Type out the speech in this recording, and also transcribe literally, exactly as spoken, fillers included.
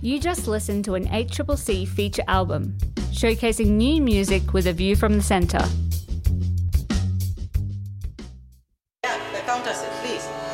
You just listened to an H C C C feature album, showcasing new music with a view from the centre. Yeah, the counter, please.